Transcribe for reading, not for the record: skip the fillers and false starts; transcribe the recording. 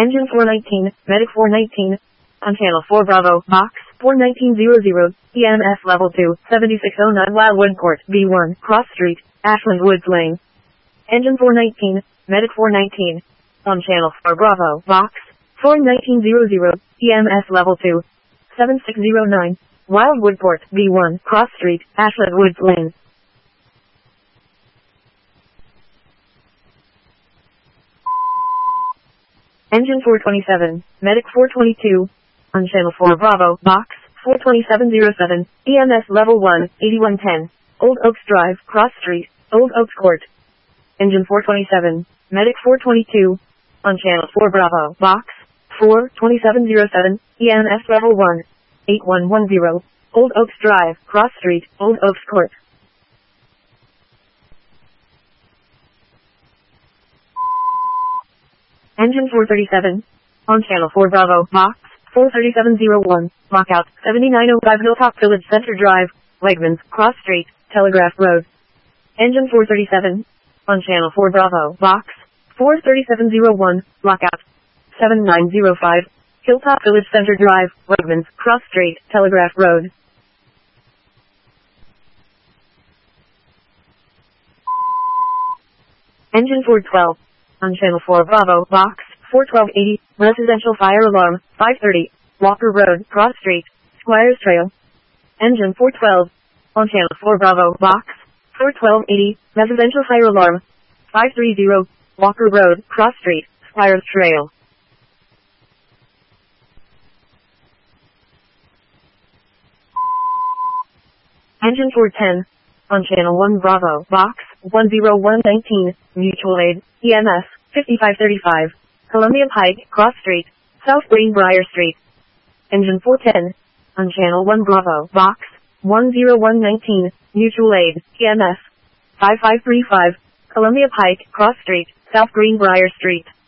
Engine 419, Medic 419. On Channel 4 Bravo, Box 41900, EMS Level 2, 7609 Wildwood Court, B1, Cross Street, Ashland Woods Lane. Engine 419, Medic 419. On Channel 4 Bravo, Box 41900, EMS Level 2, 7609, Wildwood Court, B1, Cross Street, Ashland Woods Lane. Engine 427, Medic 422. On Channel 4 Bravo, Box 42707, EMS Level 1, 8110, Old Oaks Drive, Cross Street, Old Oaks Court. Engine 427, Medic 422. On Channel 4 Bravo, Box 42707, EMS Level 1, 8110, Old Oaks Drive, Cross Street, Old Oaks Court. Engine 437. On Channel 4 Bravo, Box 43701, Lockout, 7905 Hilltop Village Center Drive, Wegmans, Cross Street, Telegraph Road. Engine 437. On Channel 4 Bravo, Box 43701, Lockout, 7905, Hilltop Village Center Drive, Wegmans, Cross Street, Telegraph Road. Engine 412. On Channel 4 Bravo, Box 41280, Residential Fire Alarm, 530, Walker Road, Cross Street, Squires Trail. Engine 412. On Channel 4 Bravo, Box 41280, Residential Fire Alarm, 530, Walker Road, Cross Street, Squires Trail. Engine 410. On Channel 1 Bravo, Box 10119, Mutual Aid, EMS, 5535, Columbia Pike, Cross Street, South Greenbrier Street. Engine 410. On Channel 1 Bravo, Box 10119, Mutual Aid, EMS, 5535, Columbia Pike, Cross Street, South Greenbrier Street.